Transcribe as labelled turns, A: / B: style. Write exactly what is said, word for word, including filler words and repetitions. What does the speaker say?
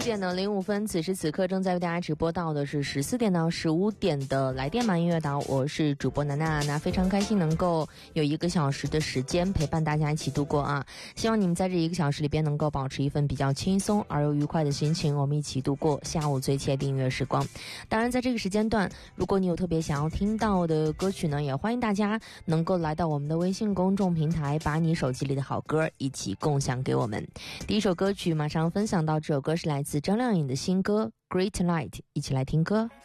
A: 点的零五分，此时此刻正在为大家直播到的是十四点到十五点的来电满音乐岛，我是主播楠娜。那非常开心能够有一个小时的时间陪伴大家一起度过啊，希望你们在这一个小时里边能够保持一份比较轻松而又愉快的心情，我们一起度过下午最惬的音乐时光。当然在这个时间段，如果你有特别想要听到的歌曲呢，也欢迎大家能够来到我们的微信公众平台，把你手机里的好歌一起共享给我们。第一首歌曲马上分享到，这首歌是来自张靓颖的新歌 Great Light， 一起来听歌。